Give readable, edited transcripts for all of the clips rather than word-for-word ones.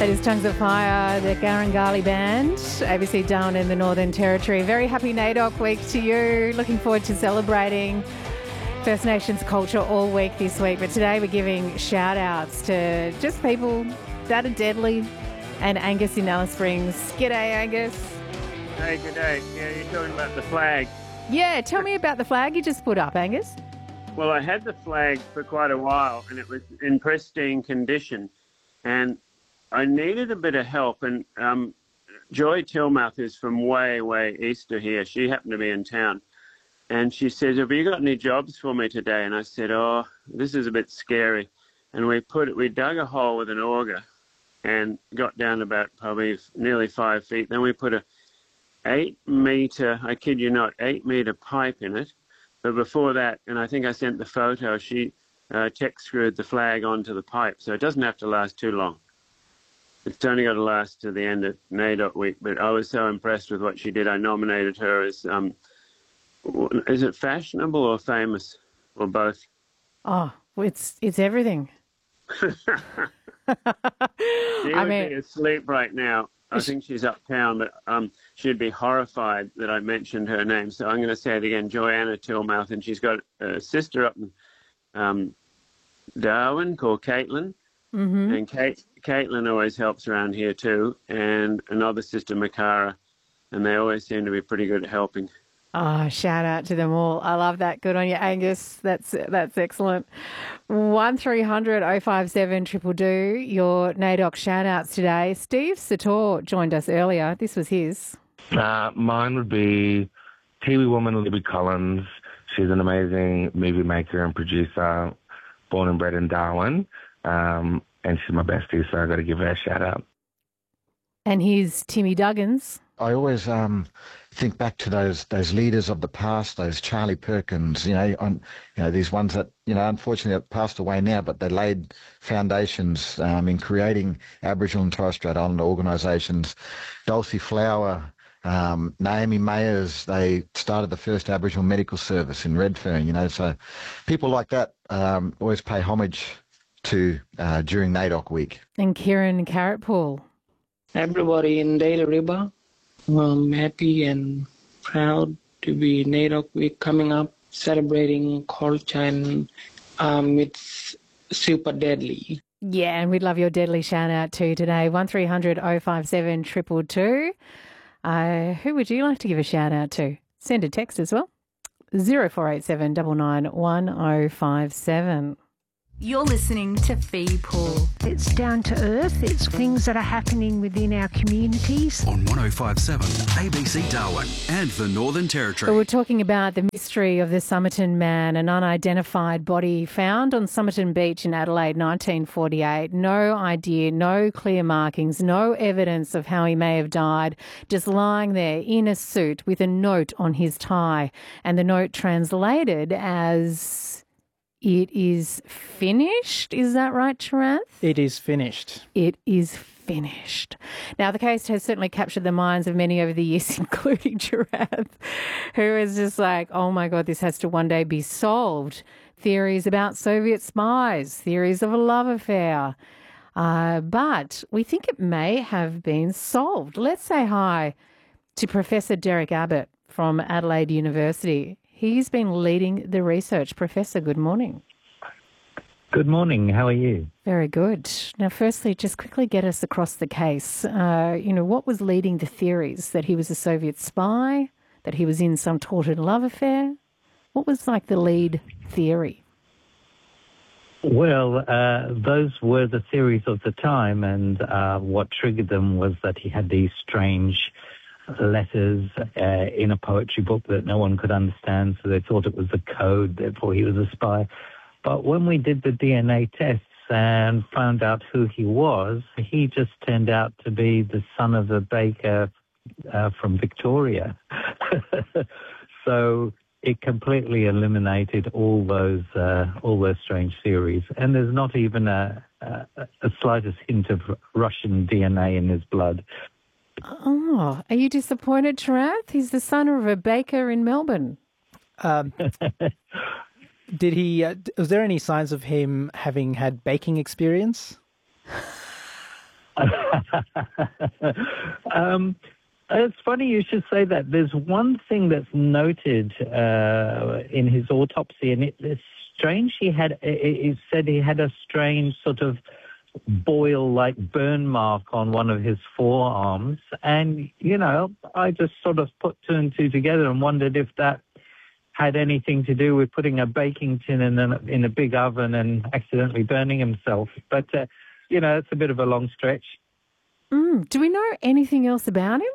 That is Tongues of Fire, the Garangali Band, ABC Darwin in the Northern Territory. Very happy NAIDOC week to you. Looking forward to celebrating First Nations culture all week this week. But today we're giving shout outs to just people that are deadly. And Angus in Alice Springs. G'day, Angus. Hey, good day. Yeah, you're talking about the flag. Yeah, tell me about the flag you just put up, Angus. Well, I had the flag for quite a while and it was in pristine condition. And I needed a bit of help, and Joy Tilmouth is from way, way east of here. She happened to be in town, and she said, "Have you got any jobs for me today?" And I said, "Oh, this is a bit scary." And we dug a hole with an auger, and got down about probably nearly 5 feet. Then we put a 8 meter, I kid you not, 8 meter pipe in it. But before that, and I think I sent the photo, she tech screwed the flag onto the pipe, so it doesn't have to last too long. It's only got to last to the end of NAIDOC week, but I was so impressed with what she did. I nominated her as, is it fashionable or famous, or both? Oh, it's everything. She would be asleep right now. I think she's uptown, but she'd be horrified that I mentioned her name. So I'm going to say it again, Joanna Tilmouth, and she's got a sister up in Darwin called Caitlin. Mm-hmm. And Caitlin always helps around here too, and another sister, Makara, and they always seem to be pretty good at helping. Oh, shout out to them all. I love that. Good on you, Angus. That's excellent. 1300 057 222, your NAIDOC shout outs today. Steve Sator joined us earlier. This was his. Mine would be Tiwi woman Libby Collins. She's an amazing movie maker and producer, born and bred in Darwin. And she's my bestie, so I got to give her a shout out. And here's Timmy Duggins. I always think back to those leaders of the past, those Charlie Perkins, these ones that, unfortunately have passed away now, but they laid foundations in creating Aboriginal and Torres Strait Islander organisations. Dulcie Flower, Naomi Mayers, they started the first Aboriginal medical service in Redfern, so people like that always pay homage to during NAIDOC week. And Kieran Carrotpool. Everybody in Daly River, I'm happy and proud to be NAIDOC week coming up, celebrating culture, and it's super deadly. Yeah, and we'd love your deadly shout out too today. 1300 057 222. Who would you like to give a shout out to? Send a text as well. 0487 991 1057. You're listening to Fee Pool. It's down to earth. It's things that are happening within our communities. On 1057 ABC Darwin and the Northern Territory. So we're talking about the mystery of the Somerton Man, an unidentified body found on Somerton Beach in Adelaide, 1948. No idea, no clear markings, no evidence of how he may have died, just lying there in a suit with a note on his tie. And the note translated as... "It is finished." Is that right, Charath? It is finished. It is finished. Now, the case has certainly captured the minds of many over the years, including Charath, who is just like, oh my God, this has to one day be solved. Theories about Soviet spies, theories of a love affair. But we think it may have been solved. Let's say hi to Professor Derek Abbott from Adelaide University. He's been leading the research. Professor, good morning. Good morning. How are you? Very good. Now, firstly, just quickly get us across the case. What was leading the theories? That he was a Soviet spy? That he was in some tortured love affair? What was like the lead theory? Well, those were the theories of the time, and what triggered them was that he had these strange letters in a poetry book that no one could understand, so they thought it was the code, therefore he was a spy. But when we did the DNA tests and found out who he was, he just turned out to be the son of a baker from Victoria. So it completely eliminated all those strange theories. And there's not even a slightest hint of Russian DNA in his blood. Oh, are you disappointed, Charath? He's the son of a baker in Melbourne. Did he? Was there any signs of him having had baking experience? It's funny you should say that. There's one thing that's noted in his autopsy, and it's strange. It said he had a strange sort of boil-like burn mark on one of his forearms. And, I just sort of put two and two together and wondered if that had anything to do with putting a baking tin in a big oven and accidentally burning himself. But, it's a bit of a long stretch. Do we know anything else about him?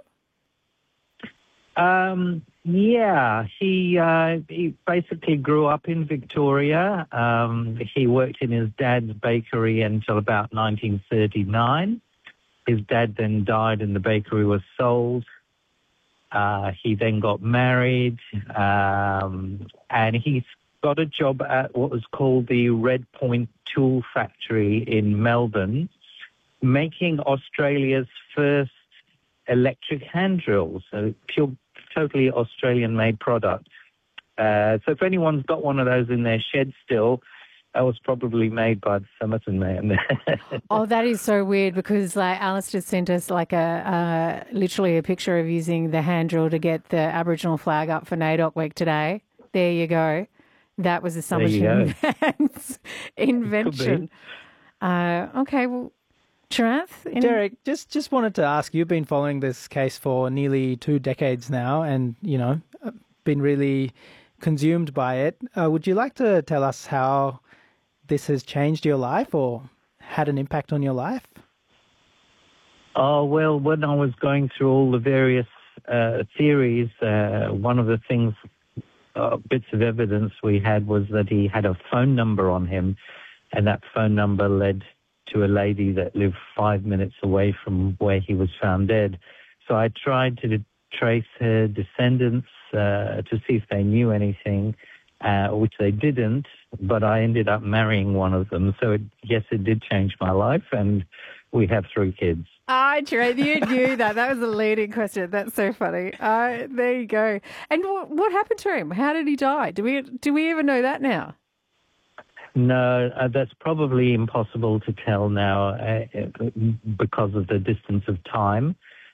He basically grew up in Victoria. He worked in his dad's bakery until about 1939. His dad then died and the bakery was sold. He then got married, and he's got a job at what was called the Red Point Tool Factory in Melbourne, making Australia's first electric hand drills, so totally Australian-made product. So if anyone's got one of those in their shed still, that was probably made by the Somerton man. Oh, that is so weird because Alice just sent us literally a picture of using the hand drill to get the Aboriginal flag up for NAIDOC week today. There you go. That was a Somerton man's invention. Okay, well, Charath? Derek, just wanted to ask, you've been following this case for nearly 2 decades now and, been really consumed by it. Would you like to tell us how this has changed your life or had an impact on your life? Oh, well, when I was going through all the various theories, one of the things, bits of evidence we had was that he had a phone number on him, and that phone number led to a lady that lived 5 minutes away from where he was found dead. So I tried to trace her descendants to see if they knew anything, which they didn't, but I ended up marrying one of them. So, it did change my life, and we have 3 kids. Charath, you knew that. That was a leading question. That's so funny. There you go. And what happened to him? How did he die? Do we even know that now? No, that's probably impossible to tell now because of the distance of time.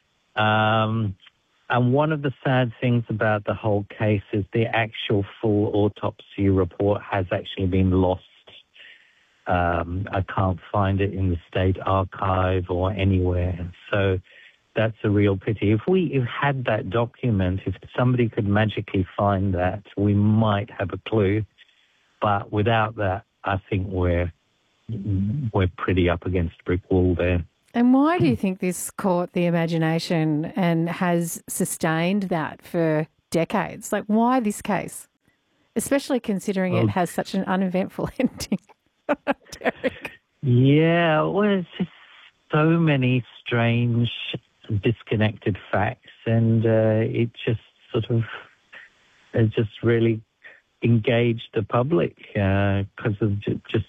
And one of the sad things about the whole case is the actual full autopsy report has actually been lost. I can't find it in the State Archive or anywhere. So that's a real pity. If we had that document, if somebody could magically find that, we might have a clue. But without that, I think we're pretty up against a brick wall there. And why do you think this caught the imagination and has sustained that for decades? Like, why this case? Especially considering it has such an uneventful ending. Derek. Yeah, well, it's just so many strange, disconnected facts, and it just really engaged the public because of just,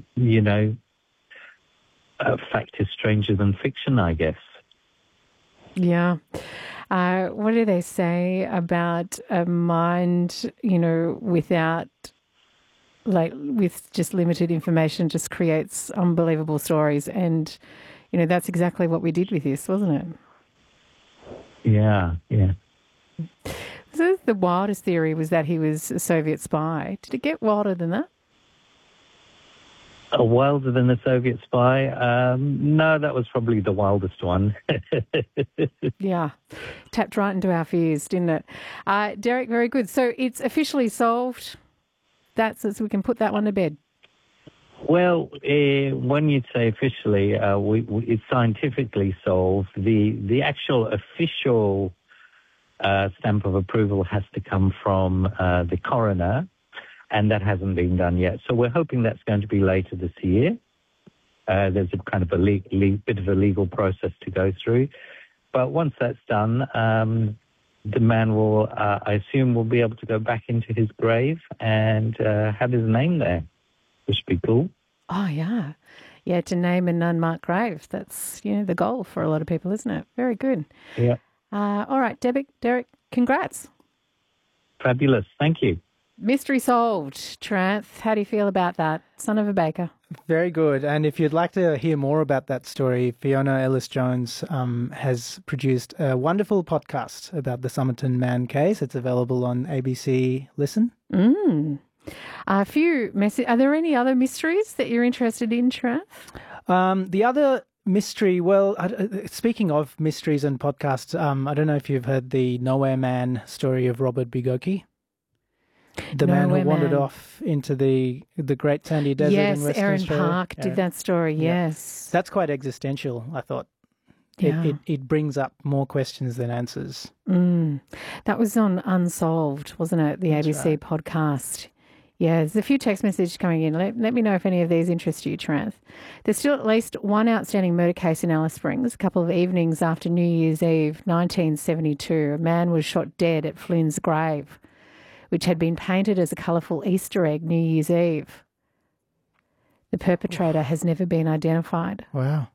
fact is stranger than fiction, I guess. Yeah. What do they say about a mind, without, with just limited information, just creates unbelievable stories? And, that's exactly what we did with this, wasn't it? Yeah. So the wildest theory was that he was a Soviet spy. Did it get wilder than that? Wilder than the Soviet spy? No, that was probably the wildest one. Yeah. Tapped right into our fears, didn't it? Derek, very good. So it's officially solved. So we can put that one to bed. Well, when you say officially, it's scientifically solved. The actual official stamp of approval has to come from the coroner, and that hasn't been done yet. So we're hoping that's going to be later this year. There's a kind of a bit of a legal process to go through. But once that's done, the man will, I assume, will be able to go back into his grave and have his name there, which would be cool. Oh, yeah. Yeah, to name an unmarked grave. That's, the goal for a lot of people, isn't it? Very good. Yeah. All right, Derek, congrats. Fabulous. Thank you. Mystery solved. Charath, how do you feel about that? Son of a baker. Very good. And if you'd like to hear more about that story, Fiona Ellis-Jones has produced a wonderful podcast about the Somerton Man case. It's available on ABC Listen. Are there any other mysteries that you're interested in, Trav? The other mystery, well, speaking of mysteries and podcasts, I don't know if you've heard the Nowhere Man story of Robert Bigoki. The man who wandered off into the Great Sandy Desert in Western Aaron Australia. Park did that story, yes. That's quite existential, I thought. Yeah. It brings up more questions than answers. That was on Unsolved, wasn't it? The ABC podcast. Yeah, there's a few text messages coming in. Let me know if any of these interest you, Trav. There's still at least one outstanding murder case in Alice Springs. A couple of evenings after New Year's Eve, 1972, a man was shot dead at Flynn's grave, which had been painted as a colourful Easter egg New Year's Eve. The perpetrator has never been identified. Wow.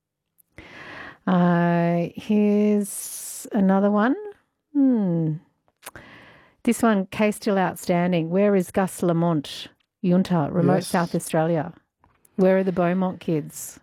Here's another one. This one, case still outstanding. Where is Gus Lamont, Yunta, remote South Australia? Where are the Beaumont kids?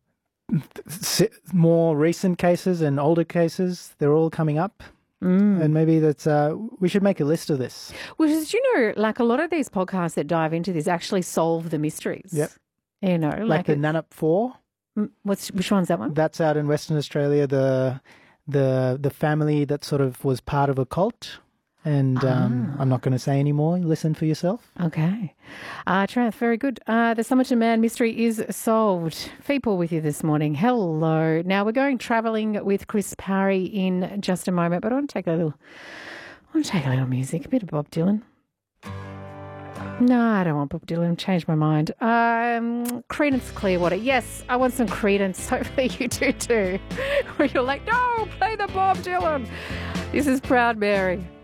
More recent cases and older cases, they're all coming up. And maybe we should make a list of this. Well, you know, like a lot of these podcasts that dive into this actually solve the mysteries. Yep. You know, like the Nannup 4. Which one's that one? That's out in Western Australia. The family that sort of was part of a cult. And I'm not going to say any more. Listen for yourself. Okay. Trav, very good. The Somerton Man mystery is solved. People with you this morning. Hello. Now, we're going travelling with Chris Parry in just a moment, but I want to take a little music, a bit of Bob Dylan. No, I don't want Bob Dylan. Changed my mind. Creedence Clearwater. Yes, I want some Creedence. Hopefully you do too. Where you're like, no, play the Bob Dylan. This is Proud Mary.